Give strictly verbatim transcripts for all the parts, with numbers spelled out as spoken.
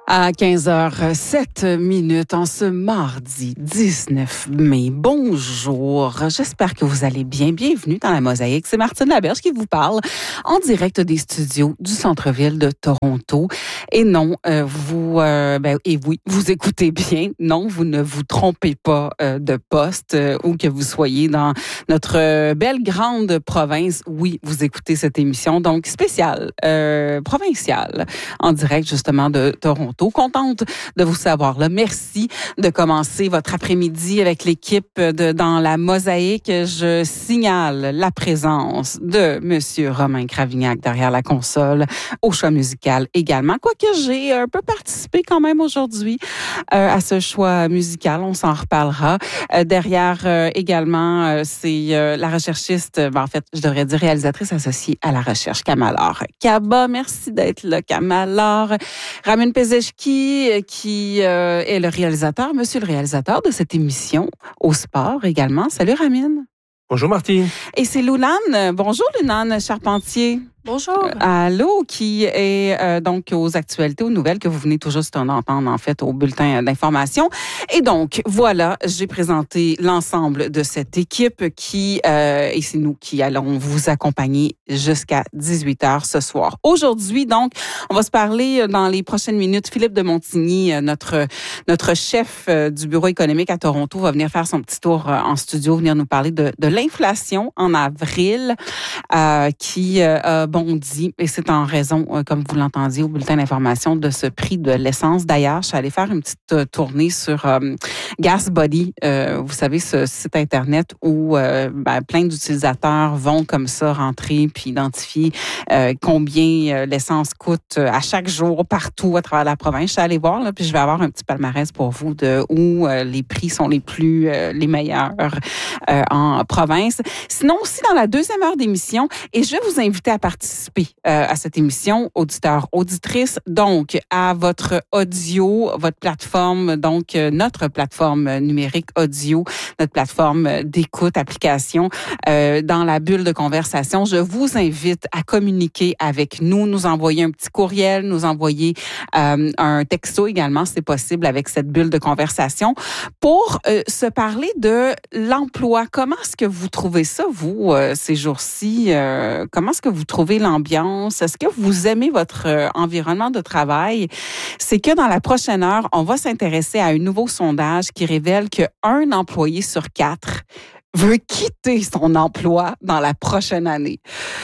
À quinze heures sept minutes en ce mardi dix-neuf mai. Bonjour, j'espère que vous allez bien. Bienvenue dans la Mosaïque. C'est Martine Laberge qui vous parle en direct des studios du centre-ville de Toronto. Et non, euh, vous, euh, ben, et oui, vous écoutez bien. Non, vous ne vous trompez pas euh, de poste euh, ou que vous soyez dans notre euh, belle grande province. Oui, vous écoutez cette émission, donc spéciale, euh, provinciale, en direct justement de Toronto. Contente de vous savoir là. Merci de commencer votre après-midi avec l'équipe de Dans la Mosaïque. Je signale la présence de Monsieur Romain Gravignac derrière la console, au choix musical également. Quoique j'ai un peu participé quand même aujourd'hui euh, à ce choix musical, on s'en reparlera. Euh, derrière euh, également, euh, c'est euh, la recherchiste, ben, en fait, je devrais dire réalisatrice associée à la recherche, Kamalar Kaba. Merci d'être là, Kamalar. Ramin Pezeshki, qui euh, est le réalisateur, monsieur le réalisateur de cette émission au sport également. Salut Ramin. Bonjour Martine. Et c'est Lounane. Bonjour Lounane Charpentier. Bonjour. Euh, allô, qui est euh, donc aux actualités, aux nouvelles que vous venez tout juste d'entendre en fait au bulletin d'information. Et donc, voilà, j'ai présenté l'ensemble de cette équipe qui, euh, et c'est nous qui allons vous accompagner jusqu'à dix-huit heures ce soir. Aujourd'hui, donc, on va se parler dans les prochaines minutes. Philippe de Montigny, notre, notre chef du bureau économique à Toronto, va venir faire son petit tour en studio, venir nous parler de, de l'inflation en avril euh, qui euh, a bondi, et c'est en raison, euh, comme vous l'entendiez au bulletin d'information, de ce prix de l'essence. D'ailleurs, je suis allée faire une petite euh, tournée sur euh, GasBuddy, euh, vous savez, ce site Internet où euh, ben, plein d'utilisateurs vont comme ça rentrer puis identifier euh, combien euh, l'essence coûte euh, à chaque jour, partout à travers la province. Je suis allée voir, là, puis je vais avoir un petit palmarès pour vous de où euh, les prix sont les plus, euh, les meilleurs euh, en province. Sinon, aussi dans la deuxième heure d'émission, et je vais vous inviter à participer euh, à cette émission, auditeurs, auditrices, donc à votre audio, votre plateforme, donc euh, notre plateforme numérique audio, notre plateforme d'écoute, application, euh, dans la bulle de conversation. Je vous invite à communiquer avec nous, nous envoyer un petit courriel, nous envoyer euh, un texto également, c'est possible, avec cette bulle de conversation, pour euh, se parler de l'emploi. Comment est-ce que vous trouvez ça, vous, euh, ces jours-ci? Euh, comment est-ce que vous trouvez l'ambiance? Est-ce que vous aimez votre euh, environnement de travail? C'est que dans la prochaine heure, on va s'intéresser à un nouveau sondage qui révèle qu'un employé sur quatre veut quitter son emploi dans la prochaine année.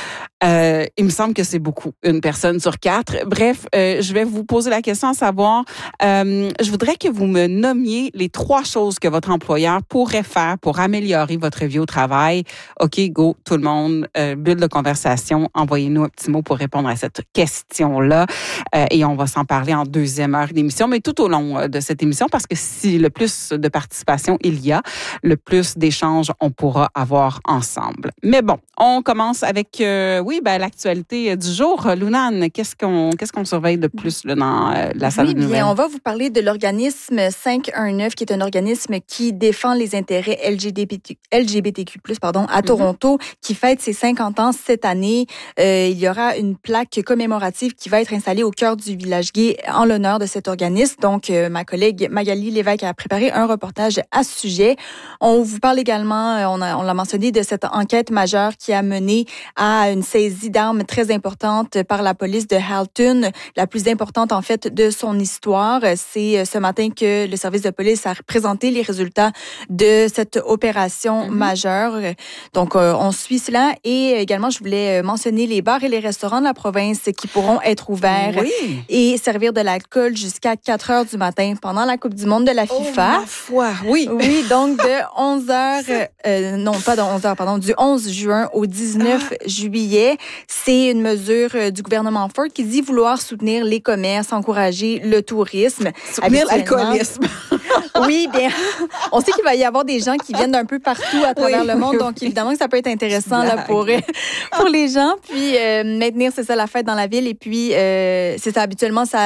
Euh, il me semble que c'est beaucoup, une personne sur quatre. Bref, euh, je vais vous poser la question à savoir, euh, je voudrais que vous me nommiez les trois choses que votre employeur pourrait faire pour améliorer votre vie au travail. OK, go, tout le monde, euh, bulle de conversation, envoyez-nous un petit mot pour répondre à cette question-là. Euh, et on va s'en parler en deuxième heure d'émission, mais tout au long de cette émission, parce que si le plus de participation il y a, le plus d'échanges on pourra avoir ensemble. Mais bon, on commence avec... Euh, Oui, ben l'actualité du jour. Lounane, qu'est-ce qu'on qu'est-ce qu'on surveille de plus là, dans euh, la salle oui, de nouvelles? Bien, on va vous parler de l'organisme cinq un neuf, qui est un organisme qui défend les intérêts L G B T, L G B T Q plus, pardon, à Toronto, mm-hmm. qui fête ses cinquante ans cette année. Euh, il y aura une plaque commémorative qui va être installée au cœur du village gay en l'honneur de cet organisme. Donc, euh, ma collègue Magali Lévesque a préparé un reportage à ce sujet. On vous parle également, on, a, on l'a mentionné, de cette enquête majeure qui a mené à une saisie d'armes très importante par la police de Halton, la plus importante en fait de son histoire. C'est ce matin que le service de police a présenté les résultats de cette opération mm-hmm. majeure. Donc, euh, on suit cela. Et également, je voulais mentionner les bars et les restaurants de la province qui pourront être ouverts oui. et servir de l'alcool jusqu'à quatre heures du matin pendant la Coupe du monde de la FIFA. Oh, ma foi, oui. Oui, donc de onze heures, euh, non pas de onze heures, pardon, du onze juin au dix-neuf ah. juillet. C'est une mesure du gouvernement Ford qui dit vouloir soutenir les commerces, encourager le tourisme. Soutenir l'alcoolisme. Oui, bien, on sait qu'il va y avoir des gens qui viennent d'un peu partout à travers oui, le monde, oui, donc oui. évidemment que ça peut être intéressant là, pour, pour les gens. Puis euh, maintenir, c'est ça, la fête dans la ville. Et puis, euh, c'est ça, habituellement, ça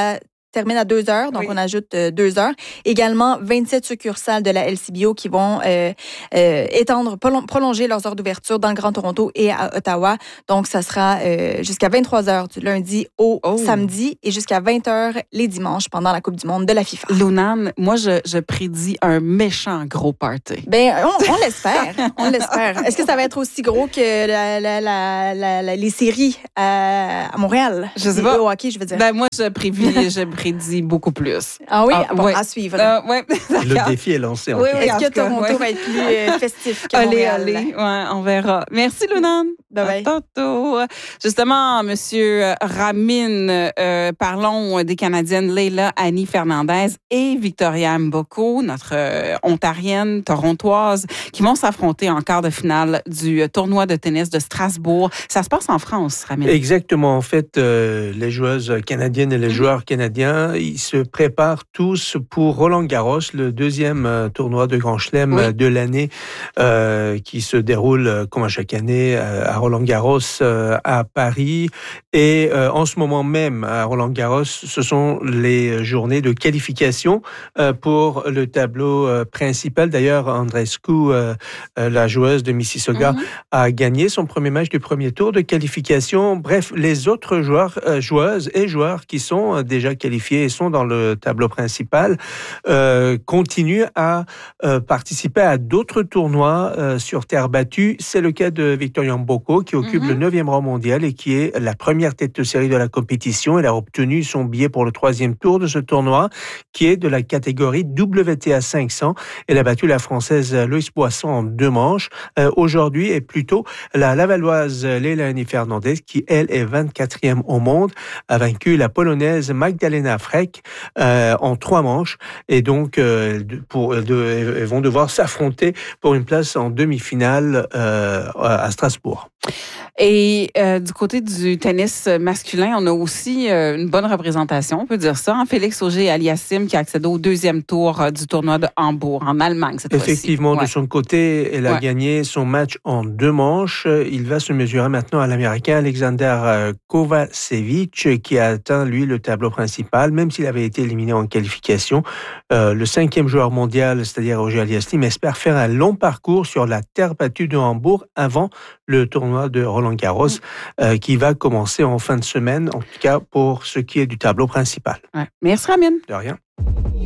termine à deux heures, donc oui. on ajoute euh, deux heures. Également, vingt-sept succursales de la L C B O qui vont euh, euh, étendre, prolonger leurs heures d'ouverture dans le Grand Toronto et à Ottawa. Donc, ça sera euh, jusqu'à vingt-trois heures du lundi au oh. samedi et jusqu'à vingt heures les dimanches pendant la Coupe du monde de la FIFA. Lunan, moi, je, je prédis un méchant gros party. Ben, on, on l'espère. On l'espère. Est-ce que ça va être aussi gros que la, la, la, la, la, les séries à, à Montréal? Je sais pas. Au hockey, je veux dire. Ben, moi, je prédis, je prédis beaucoup plus. Ah oui? Ah, bon, ouais. à suivre. Euh, ouais, Le défi est lancé. En oui, fait. oui, Est-ce que cas, Toronto ouais. va être plus euh, festif que allez, Montréal? allez, ouais, on verra. Merci, Lunan. Bye bye. À tantôt. Justement, Monsieur Ramin, euh, parlons des Canadiennes Leila Annie Fernandez et Victoria Mboko, notre euh, ontarienne torontoise, qui vont s'affronter en quart de finale du tournoi de tennis de Strasbourg. Ça se passe en France, Ramin. Exactement. En fait, euh, les joueuses canadiennes et les joueurs canadiens, ils se préparent tous pour Roland-Garros, le deuxième euh, tournoi de Grand Chelem oui. de l'année, euh, qui se déroule euh, comme à chaque année euh, à Roland-Garros euh, à Paris. Et euh, en ce moment même, à Roland-Garros, ce sont les journées de qualification euh, pour le tableau euh, principal. D'ailleurs, Andreescu, euh, euh, la joueuse de Mississauga, mm-hmm. a gagné son premier match du premier tour de qualification. Bref, les autres joueurs, euh, joueuses et joueurs qui sont déjà qualifiés et sont dans le tableau principal euh, continuent à euh, participer à d'autres tournois euh, sur terre battue. C'est le cas de Victoria Mboko, qui occupe mm-hmm. le neuvième rang mondial et qui est la première tête de série de la compétition. Elle a obtenu son billet pour le troisième tour de ce tournoi, qui est de la catégorie W T A cinq cents. Elle a battu la Française Loïs Boisson en deux manches. Euh, aujourd'hui, et plutôt la Lavalloise Leila Annie Fernandez, qui, elle, est vingt-quatrième au monde, a vaincu la Polonaise Magdalena Frech euh, en trois manches. Et donc, euh, pour, de, elles vont devoir s'affronter pour une place en demi-finale euh, à Strasbourg. Et euh, du côté du tennis masculin, on a aussi euh, une bonne représentation, on peut dire ça. Hein? Félix Auger-Aliassime qui a accédé au deuxième tour euh, du tournoi de Hambourg, en Allemagne cette fois-ci. Effectivement, ouais. de son côté, elle a ouais. gagné son match en deux manches. Il va se mesurer maintenant à l'Américain Alexander Kovacevic, qui a atteint, lui, le tableau principal, même s'il avait été éliminé en qualification. Euh, le cinquième joueur mondial, c'est-à-dire Auger-Aliassime, espère faire un long parcours sur la terre battue de Hambourg avant le tournoi de Roland-Garros, mmh. euh, qui va commencer en fin de semaine, en tout cas pour ce qui est du tableau principal. Ouais. Merci, Ramin. De rien.